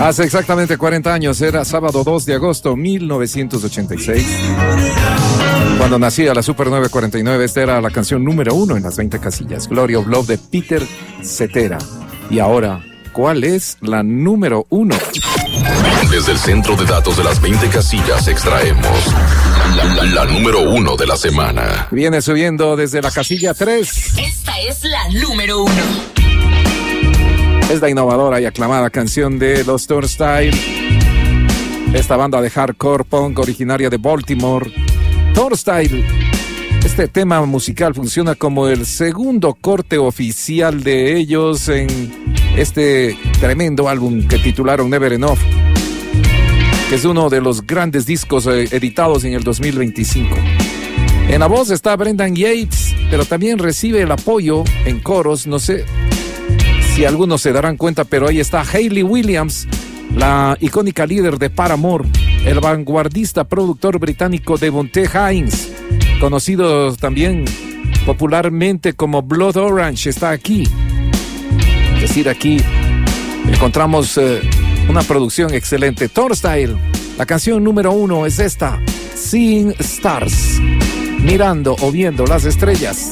Hace exactamente 40 años, era sábado 2 de agosto 1986. Cuando nacía la Super 949, esta era la canción número 1 en las 20 casillas, Glory of Love de Peter Cetera. Y ahora, ¿cuál es la número 1? Desde el centro de datos de las 20 casillas extraemos la número 1 de la semana. Viene subiendo desde la casilla 3. Esta es la número 1. Es la innovadora y aclamada canción de los Turnstile, esta banda de hardcore punk originaria de Baltimore. Turnstile, este tema musical funciona como el segundo corte oficial de ellos en este tremendo álbum que titularon Never Enough, que es uno de los grandes discos editados en el 2025. En la voz está Brendan Yates, pero también recibe el apoyo en coros, no sé si algunos se darán cuenta, pero ahí está Hayley Williams, la icónica líder de Paramore, el vanguardista productor británico Devonte Hines, conocido también popularmente como Blood Orange, está aquí. Es decir, aquí encontramos una producción excelente. Turnstile, la canción número 1 es esta, Seeing Stars, mirando o viendo las estrellas.